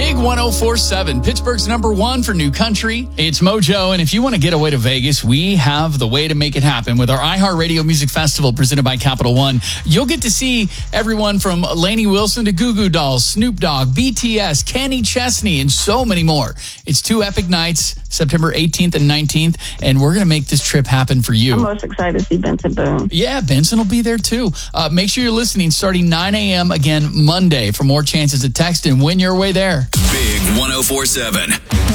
Big 104.7, Pittsburgh's number one for new country. It's Mojo, and if you want to get away to Vegas, we have the way to make it happen with our iHeartRadio Music Festival presented by Capital One. You'll get to see everyone from Lainey Wilson to Goo Goo Dolls, Snoop Dogg, BTS, Kenny Chesney, and so many more. It's 2 epic nights, September 18th and 19th, and we're going to make this trip happen for you. I'm most excited to see Benson Boone. Yeah, Benson will be there too. Make sure you're listening starting 9 a.m. again Monday for more chances to text and win your way there. Big 104.7.